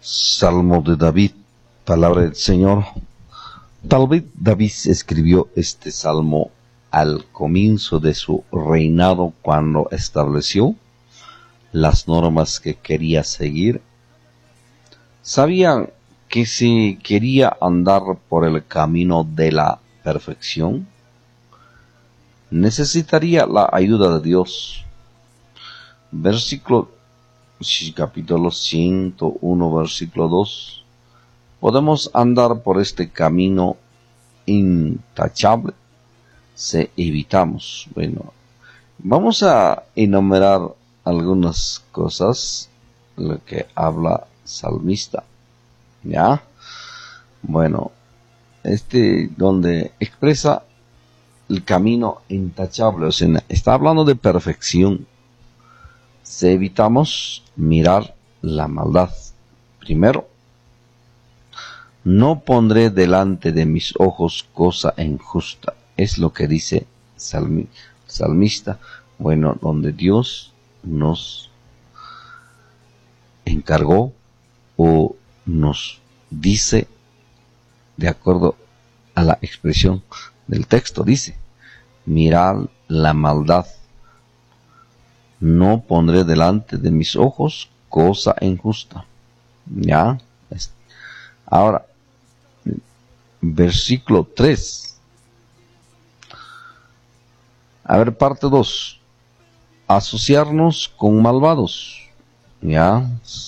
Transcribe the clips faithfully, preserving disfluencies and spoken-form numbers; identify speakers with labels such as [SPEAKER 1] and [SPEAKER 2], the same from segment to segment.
[SPEAKER 1] Salmo de David, palabra del Señor. Tal vez David escribió este salmo al comienzo de su reinado, cuando estableció las normas que quería seguir. Sabía que si quería andar por el camino de la perfección, necesitaría la ayuda de Dios. Versículo, capítulo ciento uno, versículo dos. Podemos andar por este camino intachable si evitamos. Bueno, vamos a enumerar algunas cosas, lo que habla salmista. ¿Ya? Bueno, este donde expresa el camino intachable, o sea, está hablando de perfección. Si evitamos mirar la maldad. Primero, no pondré delante de mis ojos cosa injusta. Es lo que dice salmi, salmista. Bueno, donde Dios nos encargó o nos dice, de acuerdo a la expresión del texto, dice: mirad la maldad. No pondré delante de mis ojos cosa injusta. ¿Ya? Ahora, versículo tres. A ver, parte dos. Asociarnos con malvados. ¿Ya?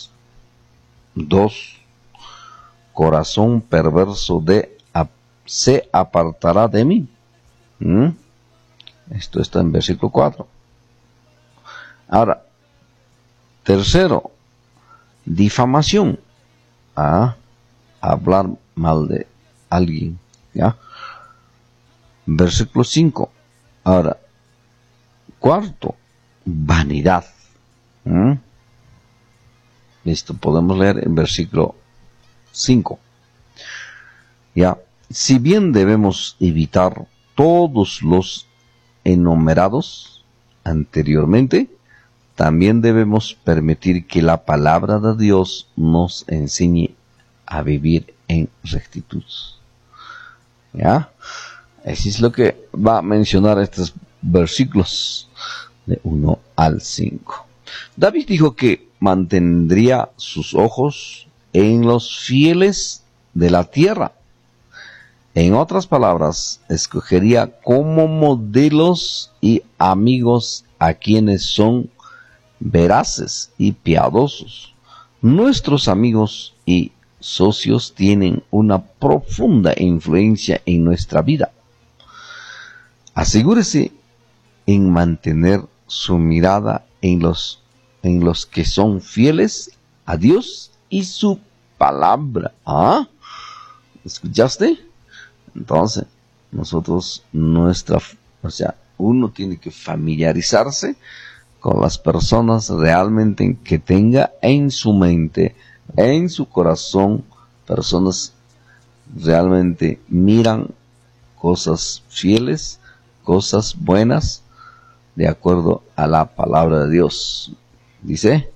[SPEAKER 1] Dos. Corazón perverso de se apartará de mí. ¿Mm? Esto está en versículo cuatro. Ahora, tercero, difamación. Ah, hablar mal de alguien. ¿Ya? Versículo cinco. Ahora, cuarto, vanidad. ¿Mm? Esto podemos leer en versículo cinco. Ya, si bien debemos evitar todos los enumerados anteriormente, también debemos permitir que la palabra de Dios nos enseñe a vivir en rectitud. ¿Ya? Así es lo que va a mencionar estos versículos de uno al cinco. David dijo que mantendría sus ojos en los fieles de la tierra. En otras palabras, escogería como modelos y amigos a quienes son veraces y piadosos. Nuestros amigos y socios tienen una profunda influencia en nuestra vida. Asegúrese en mantener su mirada en los, en los que son fieles a Dios y su palabra. ¿Ah? ¿Escuchaste? Entonces, nosotros, nuestra, o sea, uno tiene que familiarizarse con las personas realmente que tenga en su mente, en su corazón, personas realmente miran cosas fieles, cosas buenas, de acuerdo a la palabra de Dios. Dice,